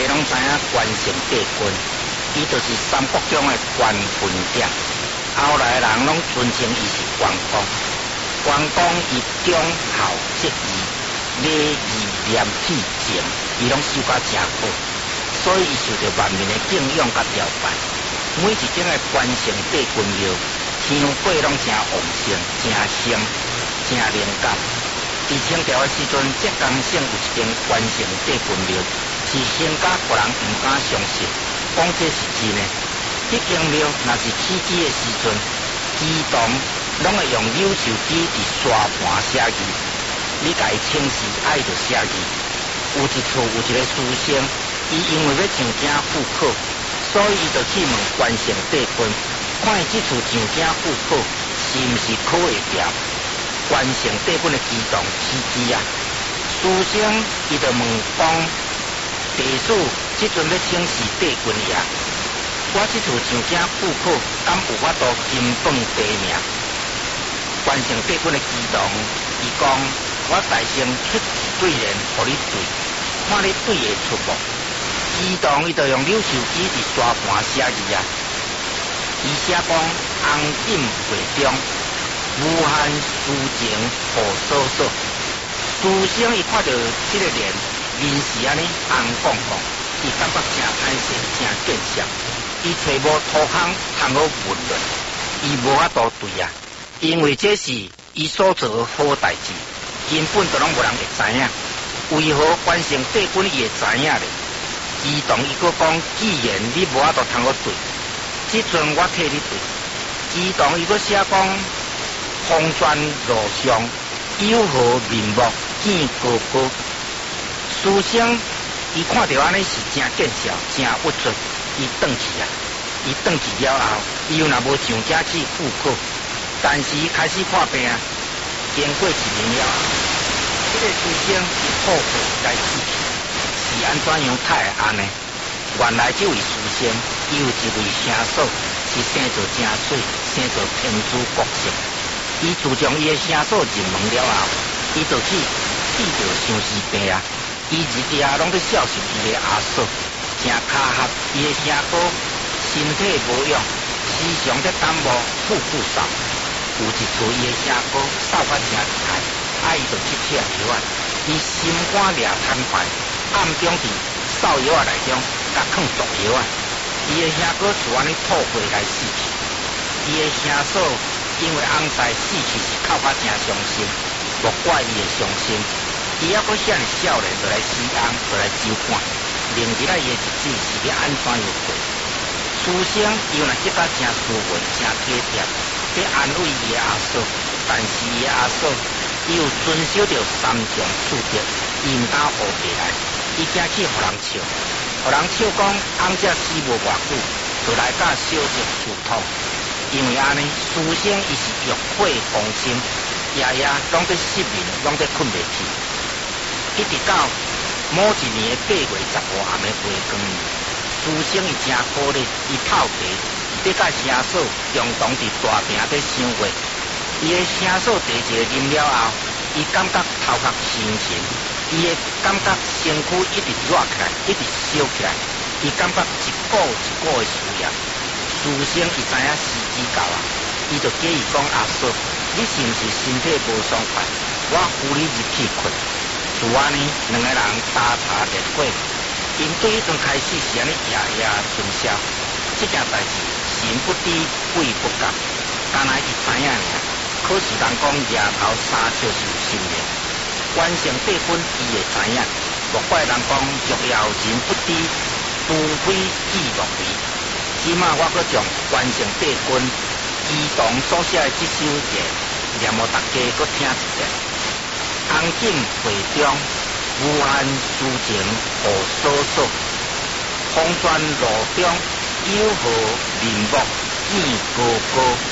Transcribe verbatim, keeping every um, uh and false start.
家拢知影关圣帝君，伊就是三国中的关云长。后来人拢尊称伊是关公。关公以忠孝节义、礼义廉耻情，伊拢守甲真好，所以伊受到万民的敬仰甲朝拜。每一种的关圣帝君庙，天火拢真旺盛、真盛、真灵感。伫清朝的时阵，浙江省有一间关圣帝君庙，是兴甲个人毋敢相信，讲这是真的。迄间庙若是起基的时阵，祠堂拢会用柳树枝伫沙盘写字，你家己清洗爱就写字。有一处有一个书生，伊因为要上京赴考，所以伊就去问关圣帝君，看伊这处上京赴考是毋是考会掉。关圣帝君的祠堂起基啊，书生伊就问讲，地主即阵要请示帝君呀，我这处上京赴考，敢有法度金榜题名？关圣帝君的祠堂，伊讲我大圣出自对联，互你对，看你对会出无？祠堂伊就用柳树枝伫沙盘写字啊，伊写讲红锦会中，无限抒情何所所。书生伊看到这个联，面是安尼红光光，伊感觉真歹势，真见笑。伊找无土夯通好混乱，伊无法度对啊。因为这是伊所做的好代志，根本都拢无人会知影。为何关圣帝君伊会知影咧？祠堂伊阁讲，既然你无法度通好对，即阵我替你对。祠堂伊阁写讲，风泉路上有何面目见高高。书生伊看到安尼是真见笑，真郁卒，伊转去啊。伊转去了后，伊又若无上京去赴考。但是伊开始看病啊，经过一年了后，这个书生是后悔该死去，是安怎样太会安呢？原来这位书生，伊有一位兄嫂，是生做真水，生做天子国色。伊自从伊的兄嫂入门了后，伊就去治疗相思病啊。伊日夜拢在孝顺伊的阿嫂，真卡合。伊的兄哥身体无恙，时常在耽误富富少。有一次，伊的兄哥扫发真厉害，啊，伊就去吃药啊。伊心肝掠摊牌，暗中伫扫药啊内中，甲放毒药啊。伊的兄哥就安尼吐血来死去。伊的兄嫂因为翁婿死去是哭甲真伤心，莫怪伊的伤心。伊还阁遐尔少年就来死翁，就来酒馆，明日仔伊的日子是要安怎样过？书生伊若即甲真斯文，真体贴。要安慰伊的阿嫂，但是伊的阿嫂，伊有遵守着三种处则，伊毋敢胡白来，伊惊去互人笑，互人笑讲翁才死无偌久，就来甲小姐出土。因为安尼，书生伊是欲火攻心，夜夜拢在失眠，拢在困袂去，一直到某一年的八月十五暗的月光日，书生伊真可怜，伊泡茶。要甲兄嫂共同伫大坪在生活，伊的兄嫂茶一个啉了后，伊感觉头壳清醒，伊的感觉身躯一直热起来，一直烧起来，伊感觉一股一股的需要。书生伊知影时机到啊，伊就建议讲阿嫂，你是毋是身体无爽快？我扶你入去困。就安尼，两个人搭茶热火，因对迄阵开始是安尼夜夜春宵。这件代志。神不知鬼不觉，干那伊知影尔。可是人讲夜头三笑是有心灵，关圣帝君伊会知影。莫怪人讲若要人不知，除非己莫为。即马我阁将关圣帝君祠堂所写的这首言，念互大家阁听一遍。红锦会中，无限抒情何所所？风泉路中。有何面目见高高？